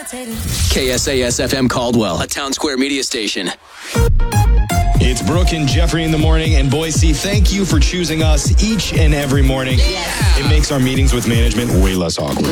KSAS FM Caldwell, a Town Square media station. It's Brooke and Jeffrey in the morning. And Boise, thank you for choosing us each and every morning. Yeah. It makes our meetings with management way less awkward.